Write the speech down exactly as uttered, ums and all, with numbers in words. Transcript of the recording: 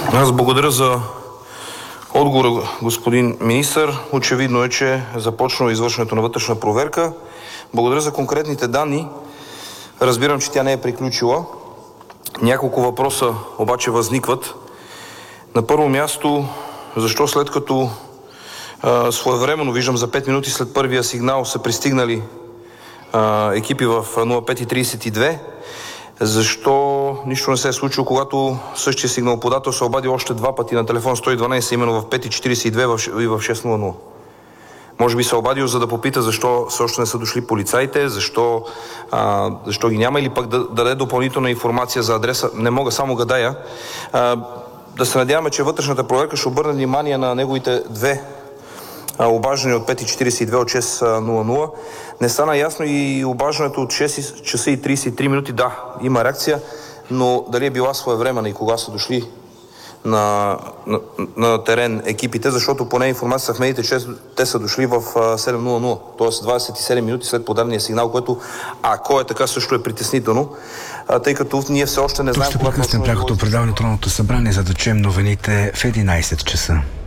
Аз благодаря за отговора, господин министър. Очевидно е, че е започнало извършването на вътрешна проверка. Благодаря за конкретните данни. Разбирам, че тя не е приключила. Няколко въпроса обаче възникват. На първо място, защо след като а, своевременно, виждам за пет минути след първия сигнал, са пристигнали а, екипи в нула пет тридесет и две, защо нищо не се е случило, когато същия сигналоподател се обади още два пъти на телефон сто и дванадесет, именно в пет четиридесет и две и в шест нула нула? Може би се е обадил, за да попита защо все още не са дошли полицаите, защо, а, защо ги няма, или пък да, да даде допълнителна информация за адреса. Не мога, само гадая. А, да се надяваме, че вътрешната проверка ще обърне внимание на неговите две обаждане от пет четиридесет и две от шест нула нула. Не стана ясно и обаждането от шест часа и тридесет и три минути. Да, има реакция, но дали е била своевременна и кога са дошли на, на, на терен екипите, защото поне информация в медиите, че те са дошли в седем нула нула, т.е. двадесет и седем минути след подадения сигнал, което, ако е така, също е притеснително, тъй като ние все още не знаем... Ще прекъснем прякото предаване на Народното събрание, за да чуем новините в единадесет часа.